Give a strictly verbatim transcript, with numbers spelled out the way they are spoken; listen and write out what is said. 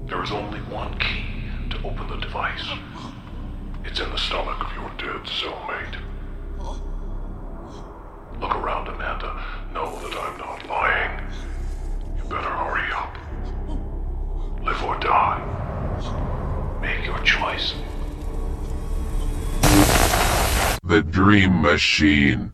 There is only one key to open the device. It's in the stomach of your dead cellmate. Look around, Amanda. Know that I'm not lying. You better hurry up. Live or die. Make your choice. The Dream Machine.